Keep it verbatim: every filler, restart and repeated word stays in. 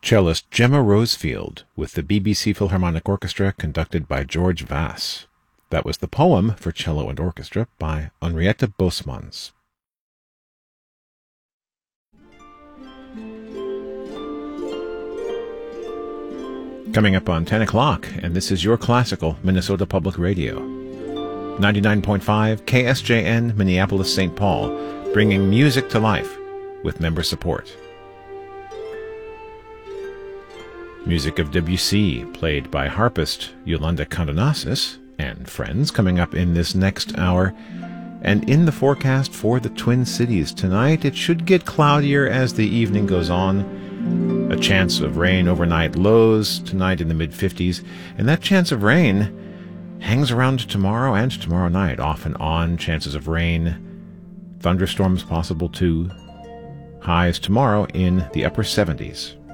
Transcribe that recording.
Cellist Gemma Rosefield with the B B C Philharmonic Orchestra conducted by George Vass. That was the poem for cello and orchestra by Henriette Bosmans. Coming up on ten o'clock, and this is your classical Minnesota Public Radio. ninety-nine point five K S J N Minneapolis Saint Paul, bringing music to life with member support. Music of Debussy, played by harpist Yolanda Condonasis and friends, coming up in this next hour. And in the forecast for the Twin Cities tonight, it should get cloudier as the evening goes on. A chance of rain overnight, lows tonight in the mid-fifties, and that chance of rain hangs around tomorrow and tomorrow night, off and on. Chances of rain, thunderstorms possible too. Highs tomorrow in the upper seventies.